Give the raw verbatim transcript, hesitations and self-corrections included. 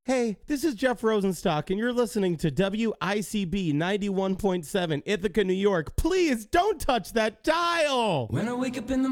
Hey, this is Jeff Rosenstock, and you're listening to W I C B ninety-one point seven, Ithaca, New York. Please don't touch that dial! When I wake up in the